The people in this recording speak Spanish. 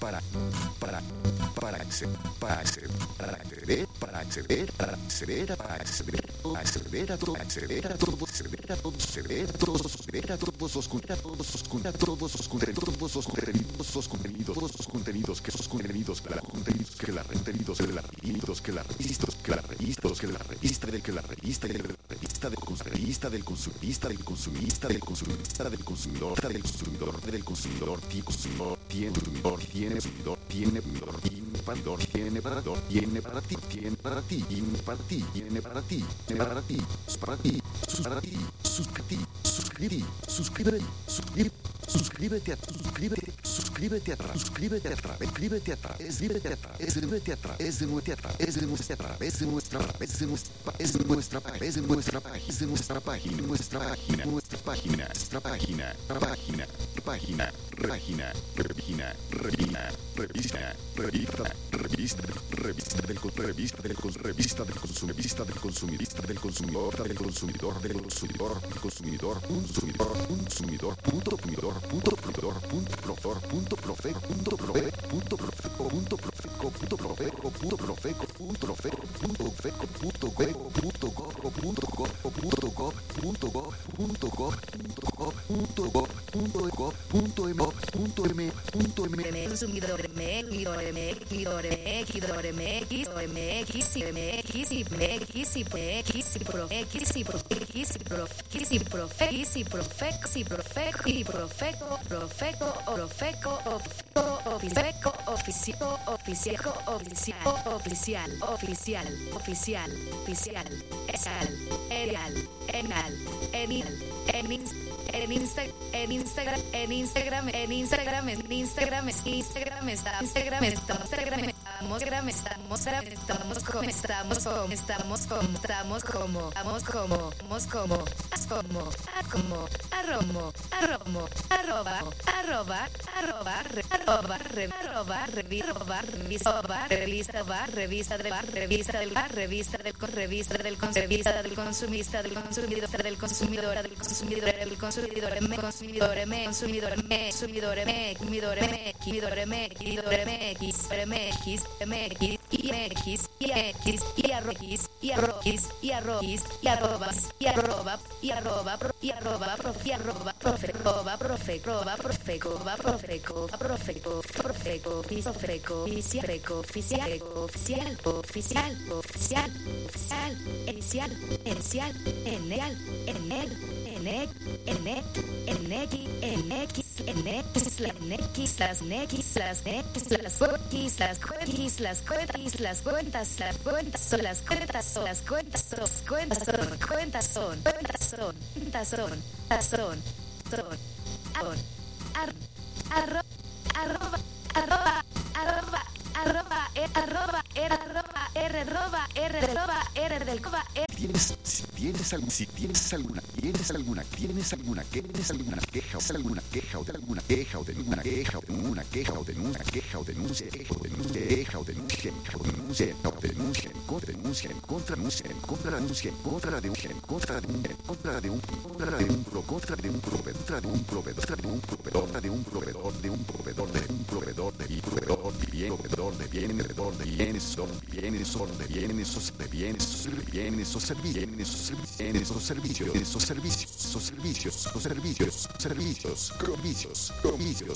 para para para acceder para acceder para acceder para acceder para acceder para acceder acceder a todo acceder a todo acceder a todo acceder a todos acceder a todos los contenidos que sus contenidos que la contenidos que la contenidos que la revistas que la revistas que la revistas que la revista del que la revista del revista del consumista del consumista del consumista del consumista del consumidor del consumidor del consumidor tiene consumidor tiene consumidor tiene consumidor impartidor tiene parador tiene para ti imparti tiene para ti para ti para ti suscríbete a si tienes alguna queja o denuncia en contra de un